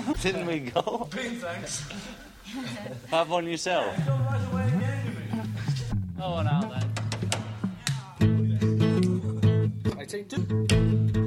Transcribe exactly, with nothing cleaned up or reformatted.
Didn't we go? Bean, thanks. Have one yourself. Don't right away at the end of it. Oh, now then. I take two.